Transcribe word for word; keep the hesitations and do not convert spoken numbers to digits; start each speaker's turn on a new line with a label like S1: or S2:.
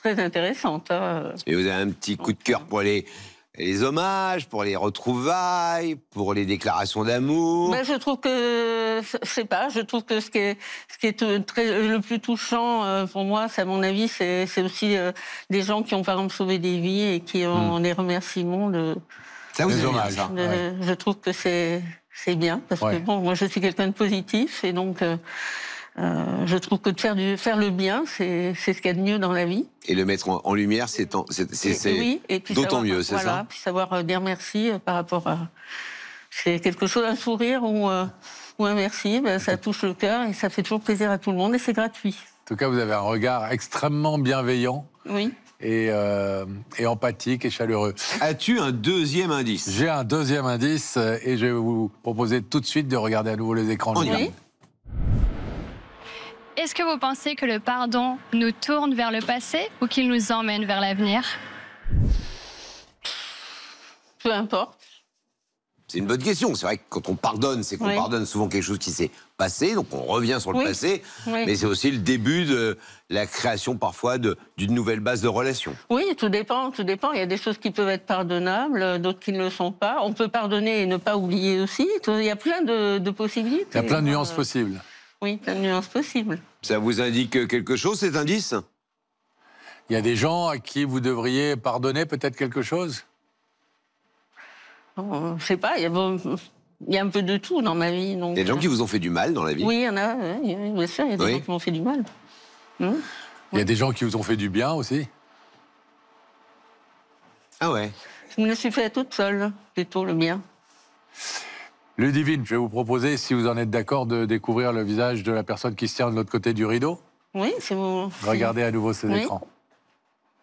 S1: très intéressantes. Hein.
S2: Et vous avez un petit coup de cœur pour les, les hommages, pour les retrouvailles, pour les déclarations d'amour.
S1: Ben, je trouve que, je sais pas, je trouve que ce qui est, ce qui est très, le plus touchant euh, pour moi, c'est à mon avis, c'est aussi euh, des gens qui ont par exemple sauvé des vies et qui ont mmh. des remerciements de...
S2: Ça vous
S3: hommages,
S2: ça.
S1: De, ouais. Je trouve que c'est bien, parce ouais. que bon, moi je suis quelqu'un de positif, et donc... Euh, Euh, je trouve que de faire, du, faire le bien, c'est ce qu'il y a de mieux dans la vie.
S2: Et le mettre en, en lumière, c'est oui, d'autant mieux, c'est
S1: voilà,
S2: ça.
S1: Puis savoir dire merci euh, par rapport à... C'est quelque chose, un sourire ou, euh, ou un merci, ben, ça touche le cœur et ça fait toujours plaisir à tout le monde et c'est gratuit.
S3: En tout cas, vous avez un regard extrêmement bienveillant.
S1: Oui.
S3: Et, euh, et empathique et chaleureux.
S2: As-tu un deuxième indice?
S3: J'ai un deuxième indice et je vais vous proposer tout de suite de regarder à nouveau les écrans.
S1: Oui.
S4: Est-ce que vous pensez que le pardon nous tourne vers le passé ou qu'il nous emmène vers l'avenir?
S1: Peu importe.
S2: C'est une bonne question. C'est vrai que quand on pardonne, c'est qu'on
S1: oui.
S2: pardonne souvent quelque chose qui s'est passé, donc on revient sur le
S1: oui.
S2: passé,
S1: oui.
S2: mais c'est aussi le début de la création parfois d'une nouvelle base de relation.
S1: Oui, tout dépend, tout dépend. Il y a des choses qui peuvent être pardonnables, d'autres qui ne le sont pas. On peut pardonner et ne pas oublier aussi. Il y a plein de, de possibilités.
S3: Il y a plein de nuances euh... possibles.
S1: Oui, plein de nuances possibles.
S2: Ça vous indique quelque chose, cet indice?
S3: Il y a des gens à qui vous devriez pardonner peut-être quelque chose?
S1: Oh, je sais pas, il y, a, bon, il y a un peu de tout dans ma vie. Donc...
S2: Il y a des gens qui vous ont fait du mal dans la vie?
S1: Oui, il y en a, oui, bien sûr, il y a des oui. gens qui m'ont fait du mal. Hum.
S3: Il y a des gens qui vous ont fait du bien aussi?
S2: Ah ouais?
S1: Je me le suis fait toute seule, plutôt le bien.
S3: Ludivine, je vais vous proposer, si vous en êtes d'accord, de découvrir le visage de la personne qui se tient de l'autre côté du rideau.
S1: Oui, c'est bon.
S3: Regardez à nouveau ces
S1: oui.
S3: écrans.